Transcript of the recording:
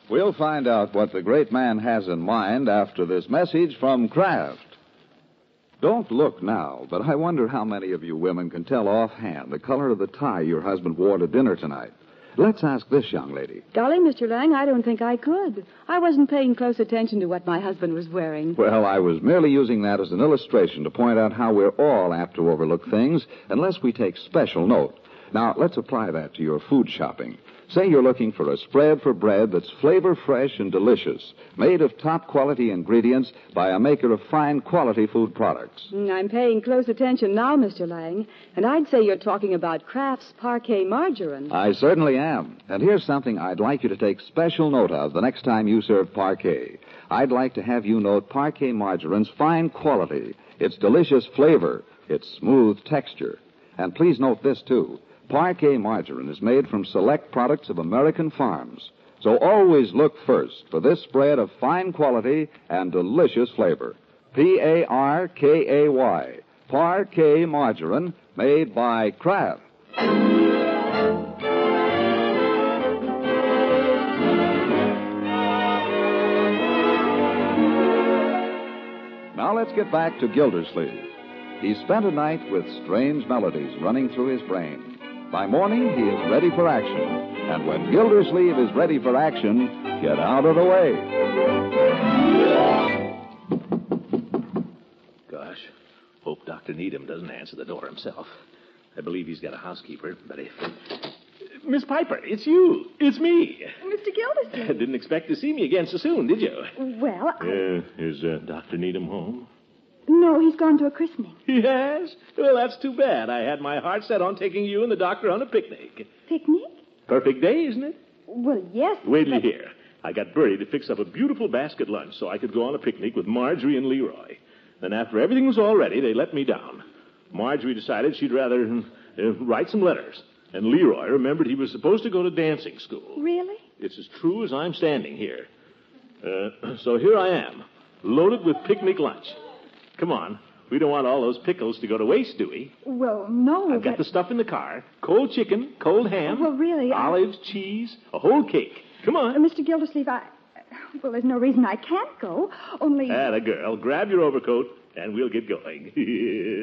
We'll find out what the great man has in mind after this message from Kraft. Don't look now, but I wonder how many of you women can tell offhand the color of the tie your husband wore to dinner tonight. Let's ask this young lady. Golly, Mr. Lang, I don't think I could. I wasn't paying close attention to what my husband was wearing. Well, I was merely using that as an illustration to point out how we're all apt to overlook things unless we take special note. Now, let's apply that to your food shopping. Say you're looking for a spread for bread that's flavor fresh and delicious, made of top quality ingredients by a maker of fine quality food products. I'm paying close attention now, Mr. Lang, and I'd say you're talking about Kraft's Parquet Margarine. I certainly am. And here's something I'd like you to take special note of the next time you serve Parquet. I'd like to have you note Parquet Margarine's fine quality, its delicious flavor, its smooth texture. And please note this, too. Parquet Margarine is made from select products of American farms. So always look first for this spread of fine quality and delicious flavor. Parkay. Parquet Margarine, made by Kraft. Now let's get back to Gildersleeve. He spent a night with strange melodies running through his brain. By morning, he is ready for action. And when Gildersleeve is ready for action, get out of the way. Gosh, hope Dr. Needham doesn't answer the door himself. I believe he's got a housekeeper, but Miss Piper, it's you. It's me. Mr. Gildersleeve. Didn't expect to see me again so soon, did you? Well, Is Dr. Needham home? No, he's gone to a christening. He has? Well, that's too bad. I had my heart set on taking you and the doctor on a picnic. Picnic? Perfect day, isn't it? Well, yes. Wait till you hear. I got Bertie to fix up a beautiful basket lunch so I could go on a picnic with Marjorie and Leroy. Then after everything was all ready, they let me down. Marjorie decided she'd rather write some letters. And Leroy remembered he was supposed to go to dancing school. Really? It's as true as I'm standing here. So here I am, loaded with picnic lunch. Come on. We don't want all those pickles to go to waste, do we? Well, no. I've got the stuff in the car. Cold chicken, cold ham. Well, really, olives, cheese, a whole cake. Come on. Mr. Gildersleeve, well, there's no reason I can't go. Only... Atta girl. Grab your overcoat, and we'll get going.